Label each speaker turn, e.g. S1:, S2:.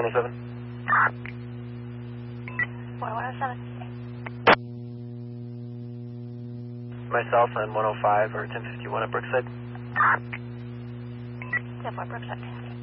S1: 107.
S2: 107.
S1: Myself and 105 or 1051 at Brookside.
S2: 10-4 Brookside.